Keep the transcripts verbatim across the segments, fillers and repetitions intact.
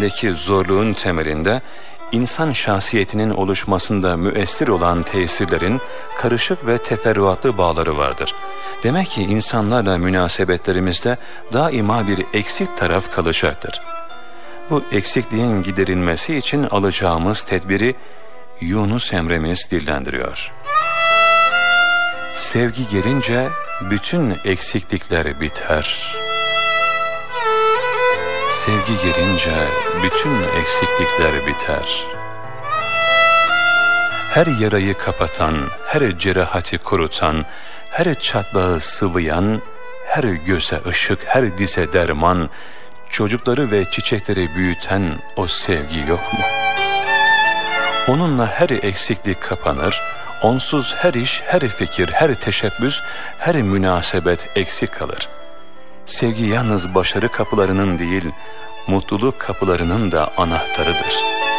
üzerindeki zorluğun temelinde insan şahsiyetinin oluşmasında müessir olan tesirlerin karışık ve teferruatlı bağları vardır. Demek ki insanlarla münasebetlerimizde daima bir eksik taraf kalacaktır. Bu eksikliğin giderilmesi için alacağımız tedbiri Yunus Emre'miz dillendiriyor. Sevgi gelince bütün eksiklikler biter. Sevgi gelince bütün eksiklikler biter. Her yarayı kapatan, her cerahati kurutan, her çatlağı sıvayan, her göze ışık, her dize derman, çocukları ve çiçekleri büyüten o sevgi yok mu? Onunla her eksiklik kapanır, onsuz her iş, her fikir, her teşebbüs, her münasebet eksik kalır. Sevgi yalnız başarı kapılarının değil, mutluluk kapılarının da anahtarıdır.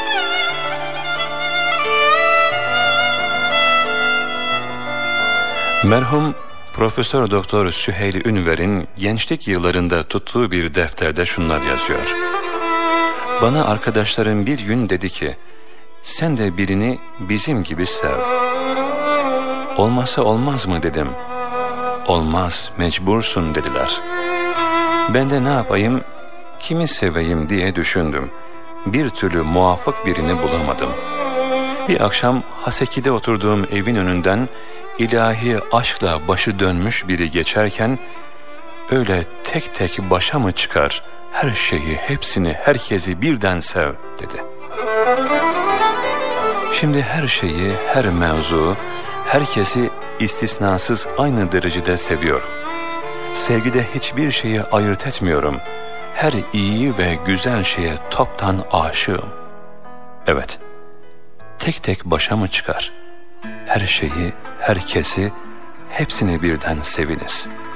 Merhum Profesör Doktor Süheyl Ünver'in gençlik yıllarında tuttuğu bir defterde şunlar yazıyor. Bana arkadaşlarım bir gün dedi ki, sen de birini bizim gibi sev. Olmasa olmaz mı dedim. Olmaz, mecbursun dediler. Ben de ne yapayım, kimi seveyim diye düşündüm. Bir türlü muvafık birini bulamadım. Bir akşam Haseki'de oturduğum evin önünden ilahi aşkla başı dönmüş biri geçerken, öyle tek tek başa mı çıkar, her şeyi, hepsini, herkesi birden sev dedi. Şimdi her şeyi, her mevzu, herkesi istisnasız aynı derecede seviyorum. Sevgide hiçbir şeyi ayırt etmiyorum. Her iyi ve güzel şeye toptan aşığım. Evet, tek tek başa mı çıkar? Her şeyi, herkesi, hepsini birden seviniz.